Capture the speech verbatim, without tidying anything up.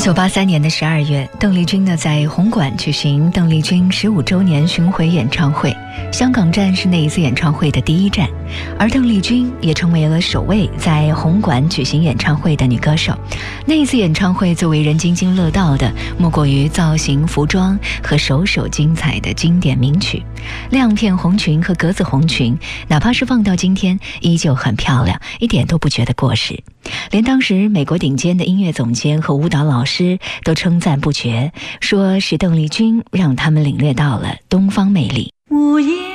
一九八三年的十二月，邓丽君呢在红馆举行邓丽君十五周年巡回演唱会，香港站是那一次演唱会的第一站，而邓丽君也成为了首位在红馆举行演唱会的女歌手。那一次演唱会最为人津津乐道的，莫过于造型、服装和首首精彩的经典名曲。亮片红裙和格子红裙，哪怕是放到今天，依旧很漂亮，一点都不觉得过时。连当时美国顶尖的音乐总监和舞蹈老师都称赞不绝，说是邓丽君让他们领略到了东方魅力。 午夜